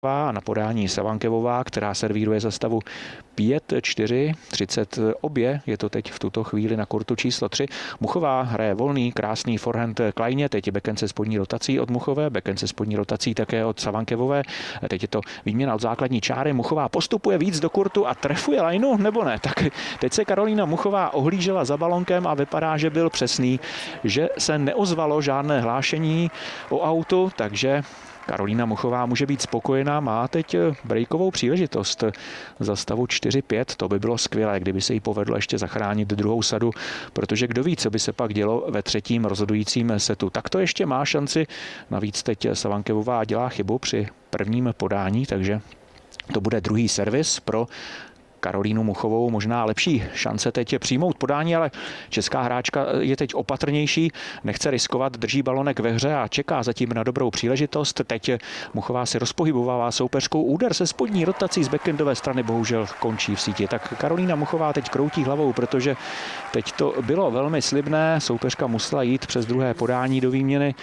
na podání Savankevová, která servíruje za stavu 5-4-30 obě. Je to teď v tuto chvíli na kurtu číslo 3. Muchová hraje volný, krásný forehand Klajně. Teď je backhand se spodní rotací od Muchové, backhand se spodní rotací také od Savankevové. Teď je to výměna od základní čáry. Muchová postupuje víc do kurtu a trefuje lajnu, nebo ne? Tak teď se Karolína Muchová ohlížela za balonkem a vypadá, že byl přesný, že se neozvalo žádné hlášení o autu, takže Karolína Muchová může být spokojená, má teď breakovou příležitost za stavu 4-5. To by bylo skvělé, kdyby se jí povedlo ještě zachránit druhou sadu, protože kdo ví, co by se pak dělo ve třetím rozhodujícím setu. Tak to ještě má šanci. Navíc teď Savankevová dělá chybu při prvním podání, takže to bude druhý servis pro Karolínu Muchovou. Možná lepší šance teď je přijmout podání, ale česká hráčka je teď opatrnější, nechce riskovat, drží balonek ve hře a čeká zatím na dobrou příležitost. Teď Muchová si rozpohybovává soupeřkou, úder se spodní rotací z backendové strany bohužel končí v síti. Tak Karolína Muchová teď kroutí hlavou, protože teď to bylo velmi slibné, soupeřka musela jít přes druhé podání do výměny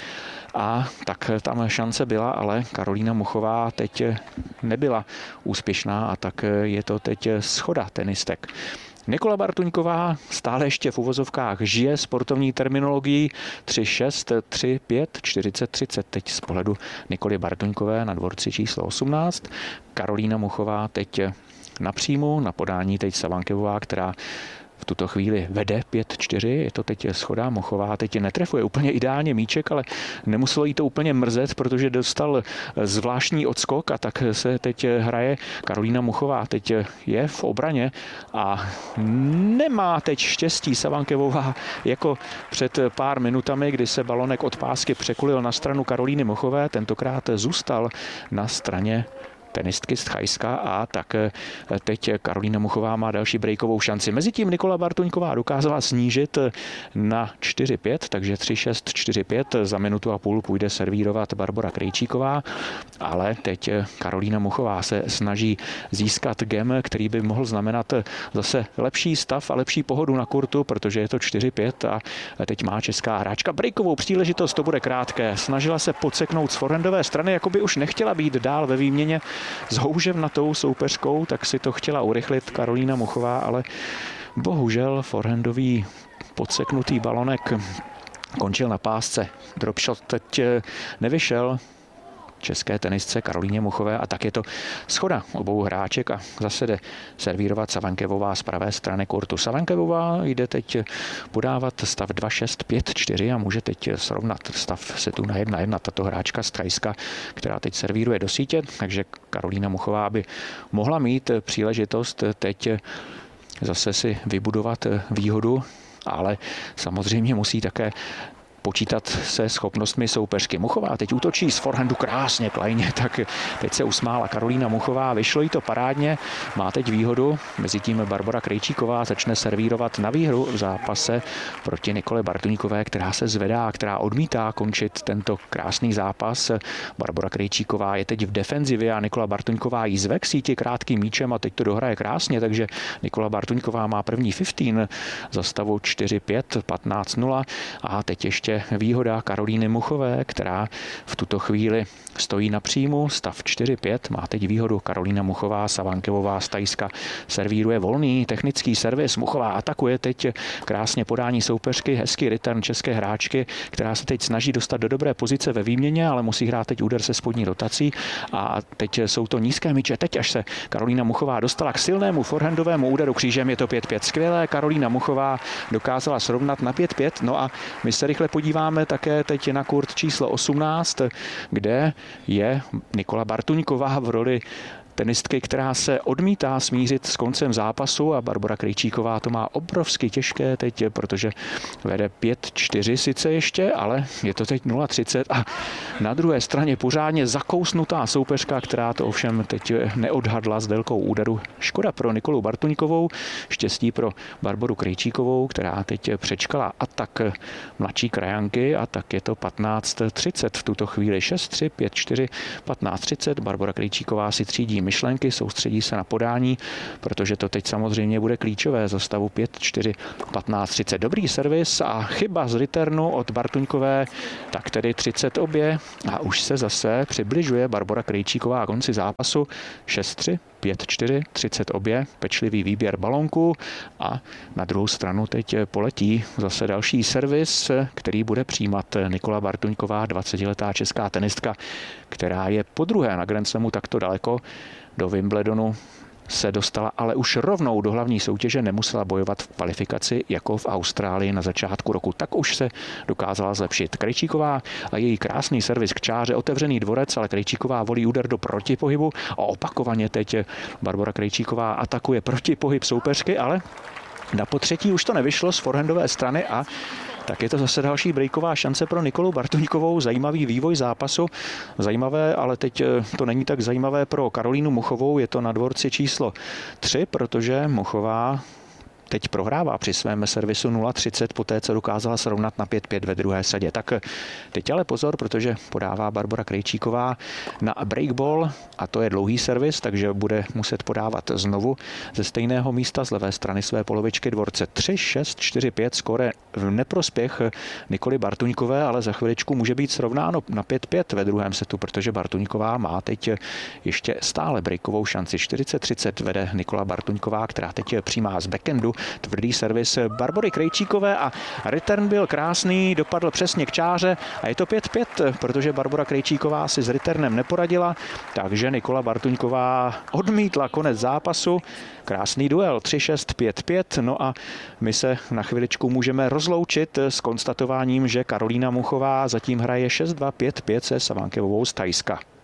a tak tam šance byla, ale Karolína Muchová teď nebyla úspěšná a tak je to teď schoda tenistek. Nikola Bartuňková stále ještě v uvozovkách žije sportovní terminologií 3-6, 3-5, 40-30. Teď z pohledu Nikoly Bartuňkové na dvorci číslo 18. Karolína Muchová teď na příjmu, na podání teď Savankevová, která v tuto chvíli vede 5-4, je to teď schoda. Muchová teď netrefuje úplně ideálně míček, ale nemuselo jí to úplně mrzet, protože dostal zvláštní odskok a tak se teď hraje. Karolína Muchová teď je v obraně a nemá teď štěstí Savankevová jako před pár minutami, kdy se balonek od pásky překulil na stranu Karolíny Muchové, tentokrát zůstal na straně tenistky z Thajska a tak teď Karolína Muchová má další breakovou šanci. Mezitím Nikola Bartuňková dokázala snížit na 4-5, takže 3-6, 4-5. Za minutu a půl půjde servírovat Barbora Krejčíková, ale teď Karolína Muchová se snaží získat game, který by mohl znamenat zase lepší stav a lepší pohodu na kurtu, protože je to 4-5 a teď má česká hráčka breakovou příležitost, to bude krátké. Snažila se podseknout z forehandové strany, jako by už nechtěla být dál ve výměně s houževnatou soupeřkou, tak si to chtěla urychlit Karolína Muchová, ale bohužel forehandový podseknutý balonek končil na pásce. Dropshot teď nevyšel české tenisce Karolíně Muchové a tak je to schoda obou hráček a zase jde servírovat Savankevová z pravé strany kurtu. Savankevová jde teď podávat stav 2-6, 5-4 a může teď srovnat stav setu na 1-1. Tato hráčka z Thajska, která teď servíruje do sítě, takže Karolína Muchová by mohla mít příležitost teď zase si vybudovat výhodu, ale samozřejmě musí také počítat se schopnostmi soupeřky. Muchová teď útočí z forehandu krásně Klajně, tak teď se usmála Karolína Muchová, vyšlo jí to parádně, má teď výhodu, mezitím Barbora Krejčíková začne servírovat na výhru v zápase proti Nikole Bartuňkové, která se zvedá, která odmítá končit tento krásný zápas. Barbora Krejčíková je teď v defenzivě a Nikola Bartuňková jí zve k síti krátkým míčem a teď to dohraje krásně, takže Nikola Bartuňková má první 15 za stavu 4-5, 15-0 a teď ještě výhoda Karolíny Muchové, která v tuto chvíli stojí na příjmu, stav 4-5, má teď výhodu Karolína Muchová, Savankevová z Thajska servíruje volný technický servis, Muchová atakuje teď krásně podání soupeřky, hezký return české hráčky, která se teď snaží dostat do dobré pozice ve výměně, ale musí hrát teď úder se spodní rotací a teď jsou to nízké míče, teď až se Karolína Muchová dostala k silnému forehandovému úderu křížem, je to 5-5, skvělé, Karolína Muchová dokázala srovnat na 5-5, no a my se rychle podíváme také teď na kurt číslo 18, kde je Nikola Bartuňková v roli tenistky, která se odmítá smířit s koncem zápasu a Barbora Krejčíková to má obrovsky těžké teď, protože vede 5-4 sice ještě, ale je to teď 0-30 a na druhé straně pořádně zakousnutá soupeřka, která to ovšem teď neodhadla s délkou úderu. Škoda pro Nikolu Bartuňkovou, štěstí pro Barboru Krejčíkovou, která teď přečkala atak mladší krajanky a tak je to 15-30 v tuto chvíli 6-3, 5-4, 15-30. Barbora Krejčíková si třídí myšlenky, soustředí se na podání, protože to teď samozřejmě bude klíčové za stavu 5-4, 15-30. Dobrý servis a chyba z returnu od Bartuňkové, tak tedy 30 obě a už se zase přibližuje Barbora Krejčíková konci zápasu 6-3. 5-4, 30 obě, pečlivý výběr balonku a na druhou stranu teď poletí zase další servis, který bude přijímat Nikola Bartuňková, 20letá česká tenistka, která je podruhé na Grand Slamu takto daleko. Do Wimbledonu se dostala ale už rovnou do hlavní soutěže, nemusela bojovat v kvalifikaci jako v Austrálii na začátku roku. Tak už se dokázala zlepšit. Krejčíková a její krásný servis k čáře, otevřený dvorec, ale Krejčíková volí úder do protipohybu a opakovaně teď Barbora Krejčíková atakuje protipohyb soupeřky, ale na potřetí už to nevyšlo z forehandové strany a tak je to zase další breaková šance pro Nikolu Bartuňkovou. Zajímavý vývoj zápasu. Zajímavé, ale teď to není tak zajímavé pro Karolínu Muchovou. Je to na dvorci číslo 3, protože Muchová teď prohrává při svém servisu 0-30, poté co dokázala srovnat na 5-5 ve druhé sadě. Tak teď ale pozor, protože podává Barbora Krejčíková na breakball a to je dlouhý servis, takže bude muset podávat znovu ze stejného místa z levé strany své polovičky dvorce 3-6-4-5, skóre v neprospěch Nikoly Bartuňkové, ale za chviličku může být srovnáno na 5-5 ve druhém setu, protože Bartuňková má teď ještě stále breakovou šanci. 40-30 vede Nikola Bartuňková, která teď přijímá z backendu tvrdý servis Barbory Krejčíkové a return byl krásný, dopadl přesně k čáře a je to 5-5, protože Barbora Krejčíková si s returnem neporadila, takže Nikola Bartuňková odmítla konec zápasu. Krásný duel 3-6, 5-5, no a my se na chviličku můžeme rozloučit s konstatováním, že Karolína Muchová zatím hraje 6-2, 5-5 se Savankevovou z Thajska.